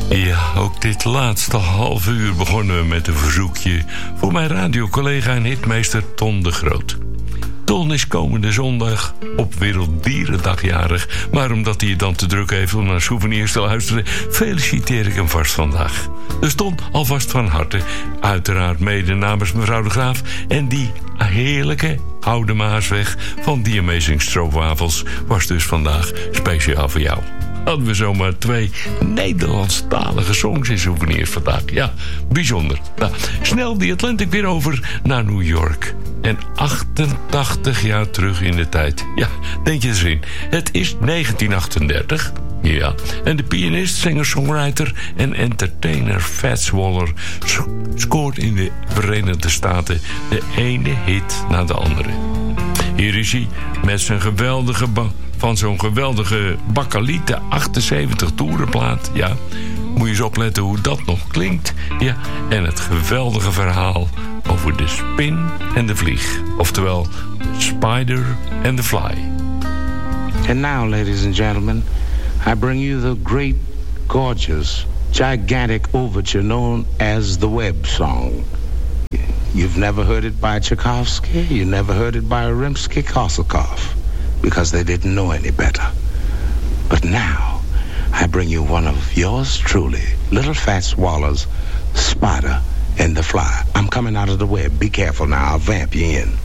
Ja, ook dit laatste half uur begonnen we met een verzoekje voor mijn radiocollega en hitmeester Ton de Groot. Ton is komende zondag op Werelddierendag jarig, maar omdat hij het dan te druk heeft om naar souvenirs te luisteren, feliciteer ik hem vast vandaag. Dus Ton, alvast van harte, uiteraard mede namens mevrouw de Graaf en die heerlijke oude Maasweg van The Amazing Stroopwafels was dus vandaag speciaal voor jou. Hadden we zomaar 2 Nederlandstalige songs in souvenirs vandaag. Ja, bijzonder. Nou, snel die Atlantic weer over naar New York. En 88 jaar terug in de tijd. Ja, denk je eens in. Het is 1938. Ja, en de pianist, singer-songwriter en entertainer Fats Waller scoort in de Verenigde Staten de ene hit na de andere. Hier is hij met zijn van zo'n geweldige Baccalite 78 toerenplaat. Ja, moet je eens opletten hoe dat nog klinkt. Ja, en het geweldige verhaal over de spin en de vlieg. Oftewel, Spider and the Fly. And now, ladies and gentlemen, I bring you the great, gorgeous, gigantic overture known as the Webb Song. You've never heard it by Tchaikovsky, you never heard it by Rimsky-Korsakov, because they didn't know any better. But now, I bring you one of yours truly, Little Fats Waller's Spider and the Fly. I'm coming out of the web. Be careful now, I'll vamp you in.